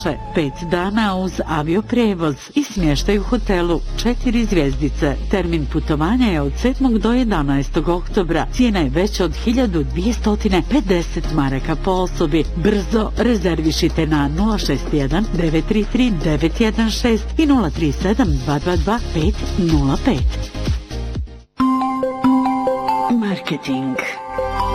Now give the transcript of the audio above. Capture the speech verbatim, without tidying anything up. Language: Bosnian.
pet dana uz avioprevoz i smještaj u hotelu četiri zvjezdice. Termin putovanja je od sedmog do jedanaestog oktobra. Cijena je veća od hiljadu dvjesto pedeset maraka po osobi. Brzo rezervišite na nula šest jedan devet tri tri devet jedan šest i nula tri sedam dva dva dva pet nula pet. Marketing.